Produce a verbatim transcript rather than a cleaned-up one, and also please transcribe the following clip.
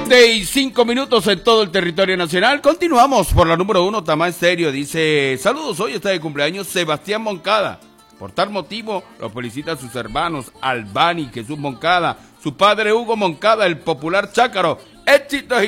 siete y cinco minutos en todo el territorio nacional. Continuamos por la número uno, Tamá Estéreo. Dice, saludos, hoy está de cumpleaños Sebastián Moncada. Por tal motivo, lo felicitan sus hermanos Albani, Jesús Moncada, su padre Hugo Moncada, el popular Chácaro. Éxitos y